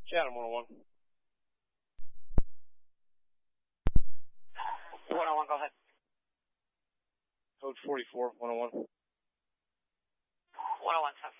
Chatham 101. 101, go ahead. Code 44, 101. 101, 10.